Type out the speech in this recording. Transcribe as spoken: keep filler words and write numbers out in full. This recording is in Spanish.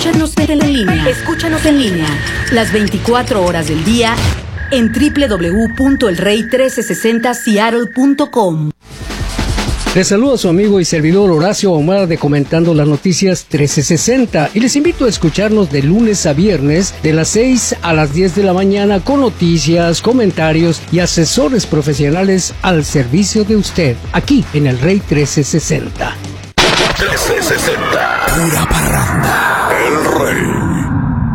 Escúchanos en línea. Escúchanos en línea. Las veinticuatro horas del día en doble u doble u doble u punto el rey trece sesenta seattle punto com. Les saluda a su amigo y servidor Horacio Ahumada de Comentando las Noticias trece sesenta y les invito a escucharnos de lunes a viernes de las seis a las diez de la mañana con noticias, comentarios y asesores profesionales al servicio de usted, aquí en el Rey trece sesenta. trece sesenta, pura parranda.